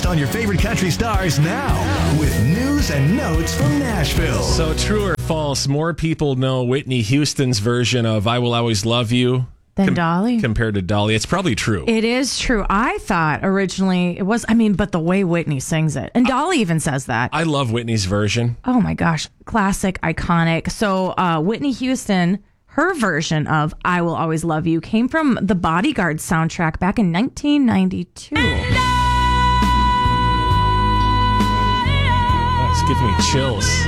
on your favorite country stars now with news and notes from Nashville. So true or false, more people know Whitney Houston's version of I Will Always Love You Than Dolly? compared to Dolly. It's probably true. It is true. I thought originally it was, but the way Whitney sings it. And Dolly even says that. I love Whitney's version. Oh my gosh. Classic, iconic. So Whitney Houston, her version of I Will Always Love You came from the Bodyguard soundtrack back in 1992. It's giving me chills.